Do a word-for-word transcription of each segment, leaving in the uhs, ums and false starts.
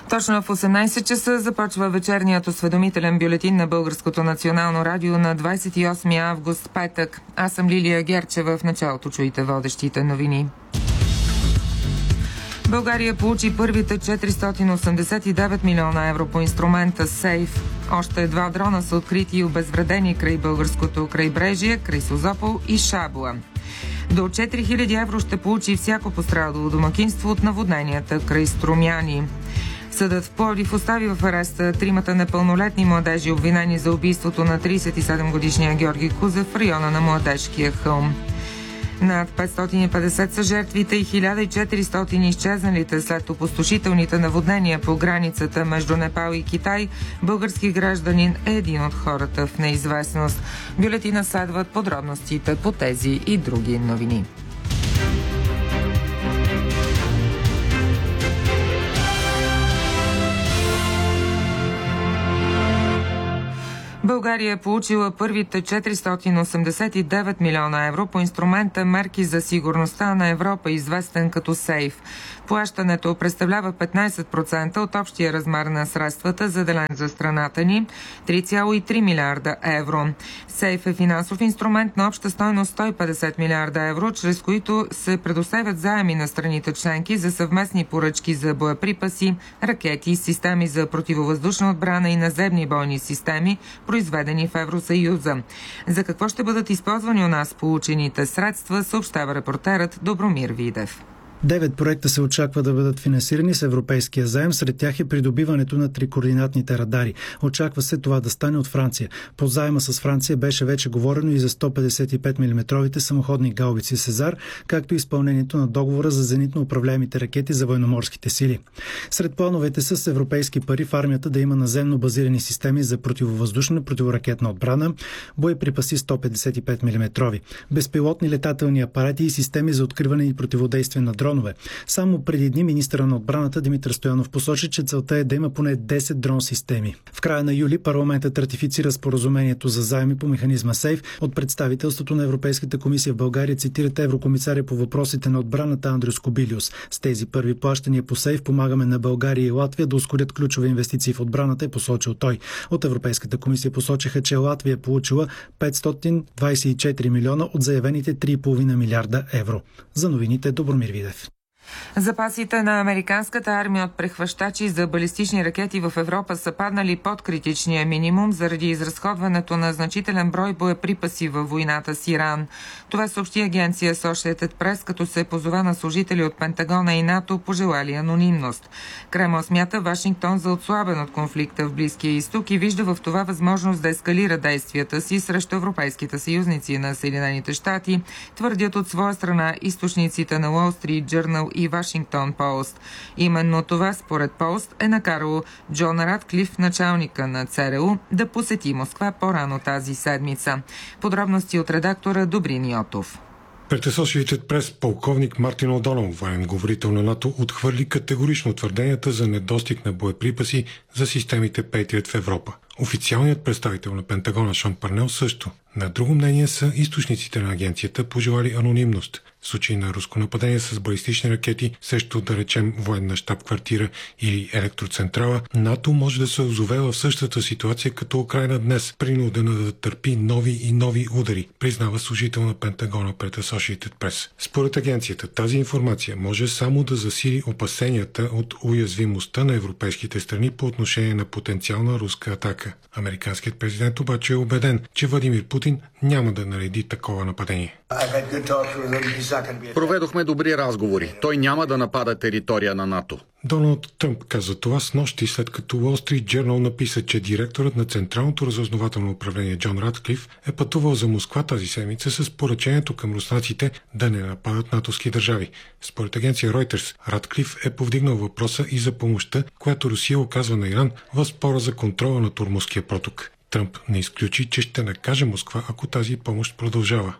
Точно в осемнайсет часа започва вечерният осведомителен бюлетин на Българското национално радио на двайсет и осми август, петък. Аз съм Лилия Герчева. В началото чуйте водещите новини. България получи първите четиристотин осемдесет и девет милиона евро по инструмента Сейф. Още два дрона са открити и обезвредени край българското крайбрежие, край Созопол и Шабла. До четири хиляди евро ще получи всяко пострадало домакинство от наводненията край Струмяни. Съдът в Пловдив остави в ареста тримата непълнолетни младежи, обвинени за убийството на трийсет и седем годишния Георги Кузев в района на Младежкия хълм. Над петстотин и петдесет са жертвите и хиляда и четиристотин изчезналите след опустошителните наводнения по границата между Непал и Китай. Български гражданин е един от хората в неизвестност. Бюлетина следват подробностите по тези и други новини. България е получила първите четиристотин осемдесет и девет милиона евро по инструмента Мерки за сигурността на Европа, известен като Сейф. Плащането представлява петнайсет процента от общия размер на средствата, заделен за страната ни – три цяло и три милиарда евро. Сейф е финансов инструмент на обща стойност сто и петдесет милиарда евро, чрез които се предоставят заеми на страните членки за съвместни поръчки за боеприпаси, ракети, системи за противовъздушна отбрана и наземни бойни системи, произведени в Евросъюза. За какво ще бъдат използвани у нас получените средства, съобщава репортерът Добромир Видев. Девет проекта се очаква да бъдат финансирани с европейския заем. Сред тях е придобиването на трикоординатните радари. Очаква се това да стане от Франция. По заема с Франция беше вече говорено и за сто петдесет и пет милиметровите самоходни гаубици Сезар, както и изпълнението на договора за зенитно управляемите ракети за военноморските сили. Сред плановете са с европейски пари в армията да има наземно базирани системи за противовъздушна противоракетна отбрана, боеприпаси сто петдесет и пет милиметрови, безпилотни летателни апарати и системи за откриване и противодействие на дрон. Само преди дни министъра на отбраната Димитър Стоянов посочи, че целта е да има поне десет дрон системи. В края на юли парламентът ратифицира споразумението за заеми по механизма Сейф. От представителството на Европейската комисия в България цитират еврокомисаря по въпросите на отбраната Андрюс Кобилиус. С тези първи плащания по Сейф помагаме на България и Латвия да ускорят ключови инвестиции в отбраната, е посочил той. От Европейската комисия посочиха, че Латвия е получила петстотин двайсет и четири милиона от заявените три цяло и пет милиарда евро. За новините Добромир Видев. Запасите на американската армия от прехващачи за балистични ракети в Европа са паднали под критичния минимум заради изразходването на значителен брой боеприпаси във войната с Иран. Това съобщи агенция Associated Press, като се позова на служители от Пентагона и НАТО, пожелали анонимност. Кремъл смята Вашингтон за отслабен от конфликта в Близкия изток и вижда в това възможност да ескалира действията си срещу европейските съюзници на Съединените щати, твърдят от своя страна източниците на Wall Street Journal и Вашингтон Пост. Именно това, според Пост, е накарало Джон Радклиф, началника на ЦРУ, да посети Москва по-рано тази седмица. Подробности от редактора Добрин Йотов. Пред Associated Press полковник Мартин О'Донъл, военен говорител на НАТО, отхвърли категорично твърденията за недостиг на боеприпаси за системите Patriot в Европа. Официалният представител на Пентагона Шон Парнел също. На друго мнение са източниците на агенцията, пожелали анонимност. В случай на руско нападение с балистични ракети срещу, да речем, военна щаб-квартира или електроцентрала, НАТО може да се озове в същата ситуация като Украйна днес, принудена да търпи нови и нови удари, признава служител на Пентагона пред Associated Press. Според агенцията, тази информация може само да засили опасенията от уязвимостта на европейските страни по отношение на потенциална руска атака. Американският президент обаче е убеден, че Владимир Путин няма да нареди такова нападение. Проведохме добри разговори. Той няма да напада територия на НАТО. Доналд Тръмп каза това снощи, след като Wall Street Journal написа, че директорът на Централното разузнавателно управление Джон Радклиф е пътувал за Москва тази седмица с поръчението към руснаците да не нападат натовски държави. Според агенция Reuters, Радклиф е повдигнал въпроса и за помощта, която Русия оказва на Иран в спора за контрола на Ормузския проток. Тръмп не изключи, че ще накаже Москва, ако тази помощ продължава.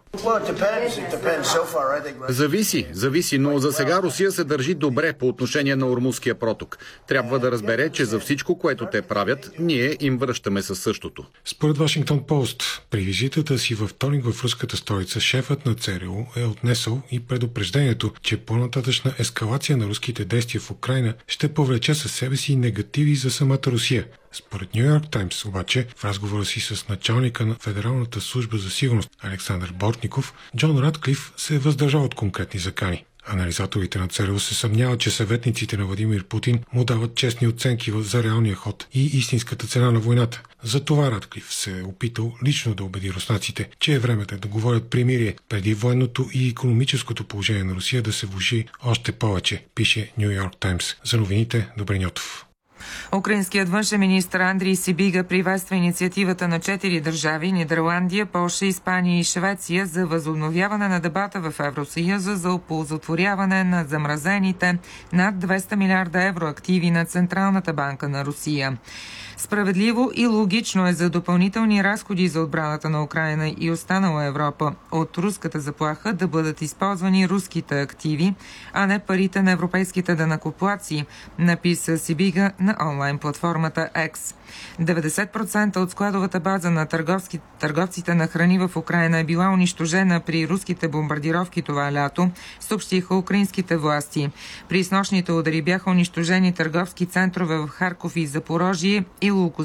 Зависи, зависи, но за сега Русия се държи добре по отношение на Ормузския проток. Трябва да разбере, че за всичко, което те правят, ние им връщаме със същото. Според Вашингтон Пост, при визитата си във вторник в руската столица, шефът на ЦРУ е отнесъл и предупреждението, че по-нататъчна ескалация на руските действия в Украйна ще повлече със себе си негативи за самата Русия. Според Ню Йорк Таймс обаче, в разговора си с началника на Федералната служба за сигурност Александър Бортников, Джон Радклиф се е въздържал от конкретни закани. Анализаторите на ЦРУ се съмняват, че съветниците на Владимир Путин му дават честни оценки за реалния ход и истинската цена на войната. Затова Радклиф се е опитал лично да убеди руснаците, че е времето да говорят примирие преди военното и икономическото положение на Русия да се влоши още повече, пише Ню Йорк Таймс. За новините, Добрин Йотов. Украинският външен министър Андрий Сибига приветства инициативата на четири държави – Нидерландия, Полша, Испания и Швеция за възобновяване на дебата в Евросъюза за оползотворяване на замразените над двеста милиарда евро активи на Централната банка на Русия. Справедливо и логично е за допълнителни разходи за отбраната на Украйна и останала Европа от руската заплаха да бъдат използвани руските активи, а не парите на европейските данъкоплатци, написа Сибига на онлайн платформата X. деветдесет процента от складовата база на търговски, търговците на храни в Украйна е била унищожена при руските бомбардировки това лято, съобщиха украинските власти. При снощните удари бяха унищожени търговски центрове в Харков и Запорожие и